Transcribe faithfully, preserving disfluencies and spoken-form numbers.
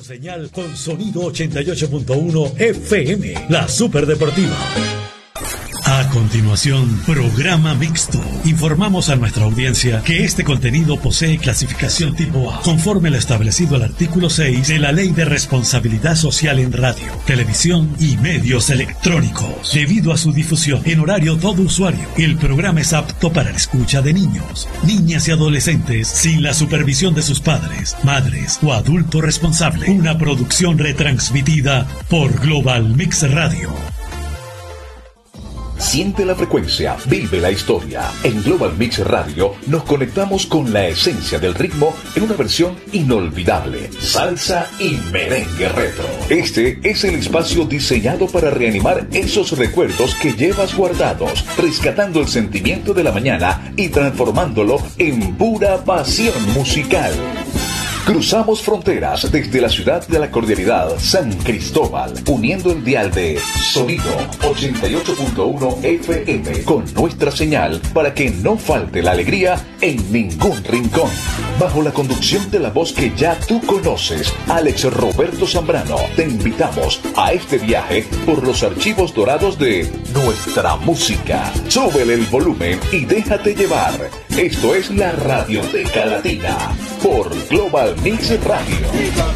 su señal con sonido ochenta y ocho punto uno F M, la Superdeportiva. A continuación, programa mixto. Informamos a nuestra audiencia que este contenido posee clasificación tipo A, conforme lo establecido al artículo seis de la Ley de Responsabilidad Social en Radio, Televisión y Medios Electrónicos. Debido a su difusión en horario todo usuario, el programa es apto para la escucha de niños, niñas y adolescentes sin la supervisión de sus padres, madres o adulto responsable. Una producción retransmitida por Global Mix Radio. Siente la frecuencia, vive la historia. En Global Mix Radio nos conectamos con la esencia del ritmo en una versión inolvidable. Salsa y merengue retro. Este es el espacio diseñado para reanimar esos recuerdos que llevas guardados, rescatando el sentimiento de la mañana y transformándolo en pura pasión musical. Cruzamos fronteras desde la ciudad de la cordialidad, San Cristóbal, uniendo el dial de Sonido ochenta y ocho punto uno F M con nuestra señal para que no falte la alegría en ningún rincón. Bajo la conducción de la voz que ya tú conoces, Alex Roberto Zambrano, te invitamos a este viaje por los archivos dorados de nuestra música. Súbele el volumen y déjate llevar. Esto es la Radioteca Latina por Global Mix Radio.